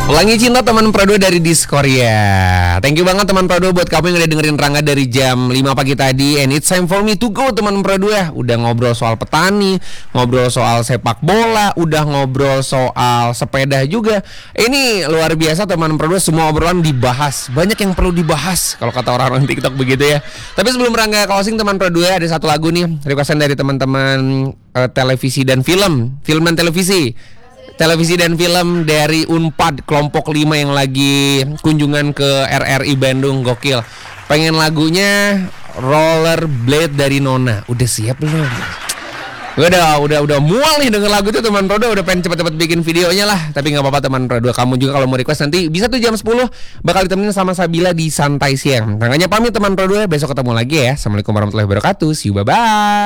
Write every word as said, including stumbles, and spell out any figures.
Pelangi Cinta teman Pro dua dari Diskoria. Thank you banget teman Pro dua buat kamu yang udah dengerin Rangga dari jam lima pagi tadi. And it's time for me to go teman Pro dua. Udah ngobrol soal petani, ngobrol soal sepak bola, udah ngobrol soal sepeda juga. Ini luar biasa teman Pro dua, semua obrolan dibahas. Banyak yang perlu dibahas kalau kata orang-orang TikTok begitu ya. Tapi sebelum Rangga closing teman Pro dua, ada satu lagu nih requestan dari teman-teman uh, televisi dan film, film dan televisi. Televisi dan film dari Unpad kelompok lima yang lagi kunjungan ke R R I Bandung, gokil. Pengen lagunya Rollerblade dari Nona. Udah siap belum? Gue udah udah udah mual nih denger lagu itu teman Pro dua, udah pengen cepet-cepet bikin videonya lah. Tapi nggak apa-apa teman Pro dua, kamu juga kalau mau request nanti bisa tuh jam sepuluh bakal ditemenin sama Sabila di Santai Siang. Makanya pamit teman Pro dua, besok ketemu lagi ya. Assalamualaikum warahmatullahi wabarakatuh. See you, bye bye.